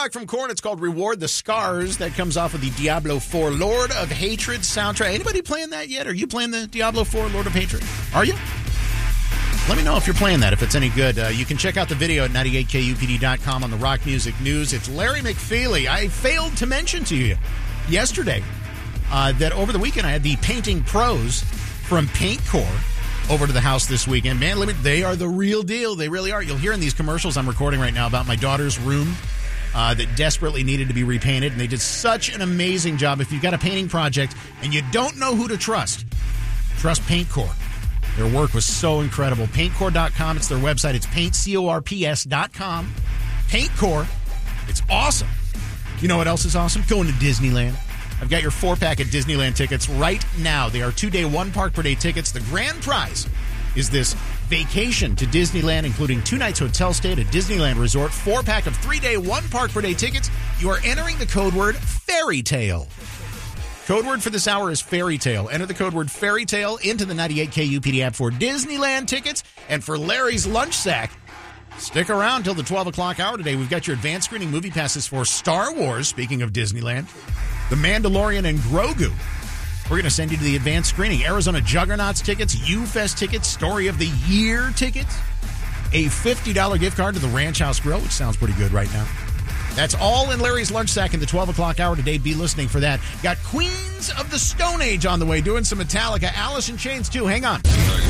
track from Korn. It's called Reward the Scars. That comes off of the Diablo 4 Lord of Hatred soundtrack. Anybody playing that yet? Are you playing the Diablo 4 Lord of Hatred? Are you? Let me know if you're playing that, if it's any good. You can check out the video at 98kupd.com on the Rock Music News. It's Larry McFeely. I failed to mention to you yesterday that over the weekend I had the painting pros from PaintCore over to the house this weekend. Man, they are the real deal. They really are. You'll hear in these commercials I'm recording right now about my daughter's room that desperately needed to be repainted, and they did such an amazing job. If you've got a painting project and you don't know who to trust PaintCore. Their work was so incredible. PaintCore.com. It's their website. It's paintcorps.com. PaintCore. It's awesome. You know what else is awesome? Going to Disneyland. I've got your 4-pack of Disneyland tickets right now. They are 2-day, 1-park-per-day tickets. The grand prize is this vacation to Disneyland, including 2 nights hotel stay at a Disneyland resort, 4-pack of 3-day, 1-park-per-day tickets. You are entering the code word Fairy Tale. Code word for this hour is Fairy Tale. Enter the code word Fairy Tale into the 98KUPD app for Disneyland tickets. And for Larry's lunch sack, stick around till the 12 o'clock hour today. We've got your advanced screening movie passes for Star Wars, speaking of Disneyland, The Mandalorian, and Grogu. We're going to send you to the advanced screening. Arizona Juggernauts tickets, U-Fest tickets, Story of the Year tickets, a $50 gift card to the Ranch House Grill, which sounds pretty good right now. That's all in Larry's lunch sack in the 12 o'clock hour today. Be listening for that. Got Queens of the Stone Age on the way, doing some Metallica. Alice in Chains, too. Hang on.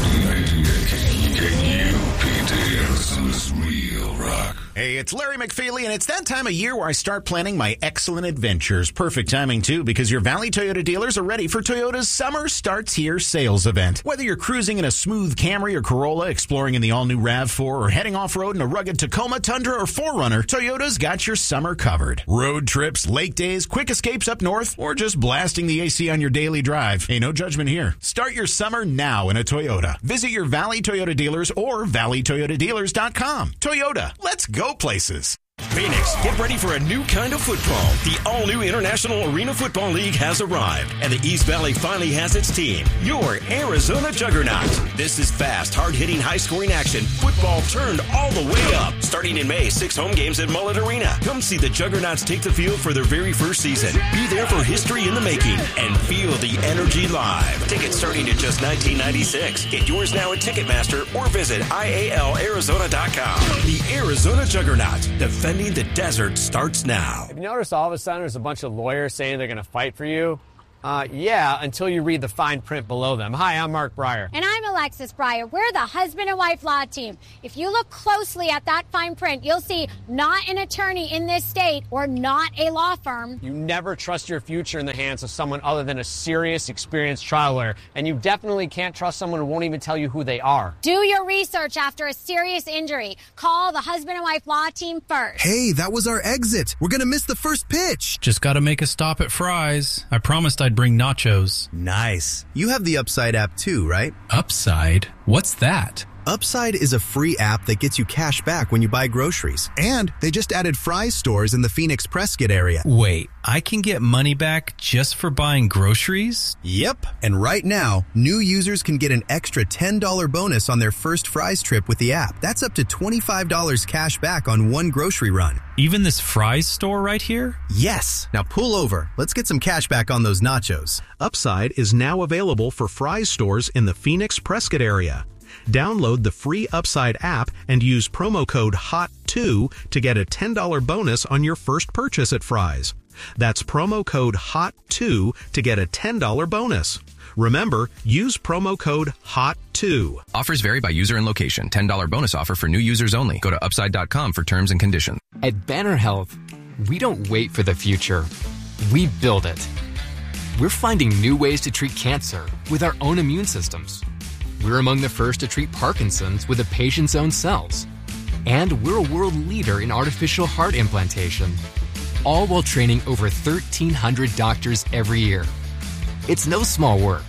Real rock. Hey, it's Larry McFeely, and it's that time of year where I start planning my excellent adventures. Perfect timing, too, because your Valley Toyota dealers are ready for Toyota's Summer Starts Here sales event. Whether you're cruising in a smooth Camry or Corolla, exploring in the all-new RAV4, or heading off-road in a rugged Tacoma, Tundra, or 4Runner, Toyota's got your summer covered. Road trips, lake days, quick escapes up north, or just blasting the AC on your daily drive. Hey, no judgment here. Start your summer now in a Toyota. Visit your Valley Toyota dealers or valleytoyotadealers.com. Toyota, let's go places. Phoenix, get ready for a new kind of football. The all-new International Arena Football League has arrived, and the East Valley finally has its team, your Arizona Juggernauts. This is fast, hard-hitting, high-scoring action. Football turned all the way up. Starting in May, 6 home games at Mullet Arena. Come see the Juggernauts take the field for their very first season. Be there for history in the making and feel the energy live. Tickets starting at just $19.96. Get yours now at Ticketmaster or visit IALArizona.com. The Arizona Juggernauts, defending the desert, starts now. Have you noticed all of a sudden there's a bunch of lawyers saying they're going to fight for you? Yeah, until you read the fine print below them. Hi, I'm Mark Breyer. And I'm Alexis Breyer. We're the husband and wife law team. If you look closely at that fine print, you'll see not an attorney in this state or not a law firm. You never trust your future in the hands of someone other than a serious, experienced trial lawyer. And you definitely can't trust someone who won't even tell you who they are. Do your research after a serious injury. Call the husband and wife law team first. Hey, that was our exit. We're going to miss the first pitch. Just got to make a stop at Fry's. I promised I'd bring nachos. Nice. You have the Upside app too, right? Upside? What's that? Upside is a free app that gets you cash back when you buy groceries. And they just added Fry's stores in the Phoenix Prescott area. Wait, I can get money back just for buying groceries? Yep. And right now, new users can get an extra $10 bonus on their first Fry's trip with the app. That's up to $25 cash back on one grocery run. Even this Fry's store right here? Yes. Now pull over. Let's get some cash back on those nachos. Upside is now available for Fry's stores in the Phoenix Prescott area. Download the free Upside app and use promo code HOT2 to get a $10 bonus on your first purchase at Fry's. That's promo code HOT2 to get a $10 bonus. Remember, use promo code HOT2. Offers vary by user and location. $10 bonus offer for new users only. Go to upside.com for terms and conditions. At Banner Health, we don't wait for the future. We build it. We're finding new ways to treat cancer with our own immune systems. We're among the first to treat Parkinson's with a patient's own cells. And we're a world leader in artificial heart implantation, all while training over 1,300 doctors every year. It's no small work.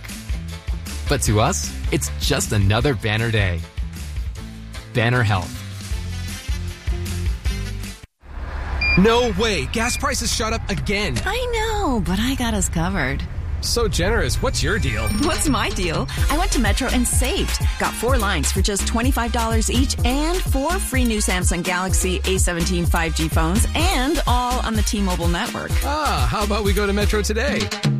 But to us, it's just another Banner day. Banner Health. No way! Gas prices shot up again! I know, but I got us covered. So generous. What's your deal? What's my deal? I went to Metro and saved. Got 4 lines for just $25 each and 4 free new Samsung Galaxy A17 5G phones, and all on the T-Mobile network. How about we go to Metro today?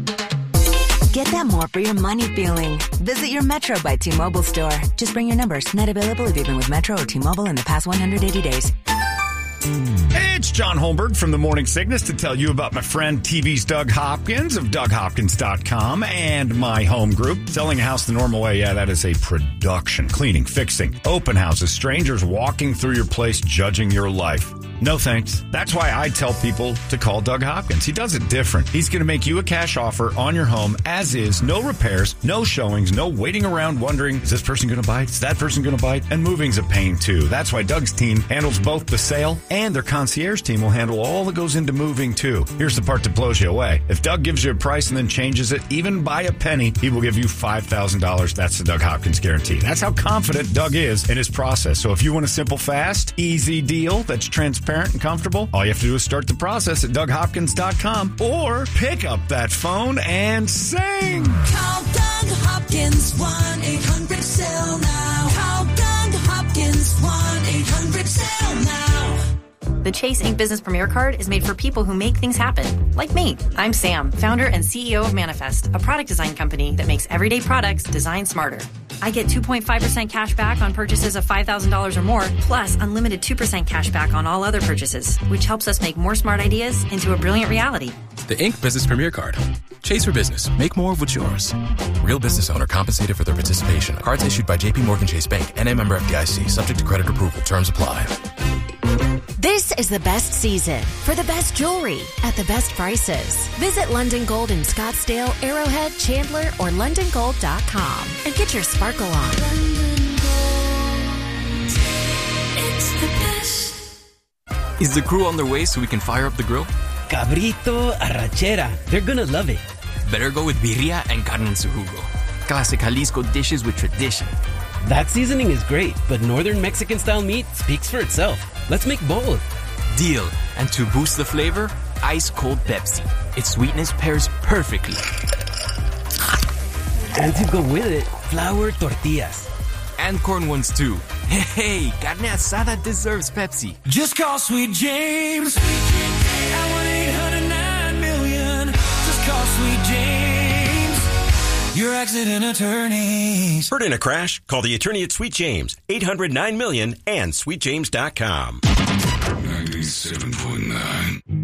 Get that more for your money feeling. Visit your Metro by T-Mobile store. Just bring your numbers. Net available if you've been with Metro or T-Mobile in the past 180 days. Hey, it's John Holmberg from The Morning Sickness to tell you about my friend TV's Doug Hopkins of DougHopkins.com and My Home Group. Selling a house the normal way, yeah, that is a production. Cleaning, fixing, open houses, strangers walking through your place, judging your life. No thanks. That's why I tell people to call Doug Hopkins. He does it different. He's going to make you a cash offer on your home as is. No repairs, no showings, no waiting around wondering, is this person going to bite? Is that person going to bite? And moving's a pain too. That's why Doug's team handles both the sale and their concierge team will handle all that goes into moving too. Here's the part that blows you away. If Doug gives you a price and then changes it, even by a penny, he will give you $5,000. That's the Doug Hopkins guarantee. That's how confident Doug is in his process. So if you want a simple, fast, easy deal that's transparent and comfortable, all you have to do is start the process at DougHopkins.com or pick up that phone and sing. Call Doug Hopkins, 1-800-SELL now. Call Doug Hopkins, 1-800-SELL now. The Chase Ink Business Premier Card is made for people who make things happen, like me. I'm Sam, founder and CEO of Manifest, a product design company that makes everyday products designed smarter. I get 2.5% cash back on purchases of $5,000 or more, plus unlimited 2% cash back on all other purchases, which helps us make more smart ideas into a brilliant reality. The Ink Business Premier Card. Chase for business. Make more of what's yours. Real business owner compensated for their participation. Cards issued by J.P. Morgan Chase Bank. N.A. member FDIC. Subject to credit approval. Terms apply. This is the best season for the best jewelry at the best prices. Visit London Gold in Scottsdale, Arrowhead, Chandler, or LondonGold.com and get your sparkle on. It's the best. Is the crew on their way so we can fire up the grill? Cabrito, arrachera. They're gonna love it. Better go with birria and carne en su jugo. Classic Jalisco dishes with tradition. That seasoning is great, but Northern Mexican-style meat speaks for itself. Let's make both. Deal. And to boost the flavor, ice-cold Pepsi. Its sweetness pairs perfectly. And to go with it, flour tortillas. And corn ones too. Hey, carne asada deserves Pepsi. Just call Sweet James at 1-800-9-million. Just call Sweet James, your accident attorneys. Hurt in a crash? Call the attorney at Sweet James, 800-9-million and sweetjames.com. 97.9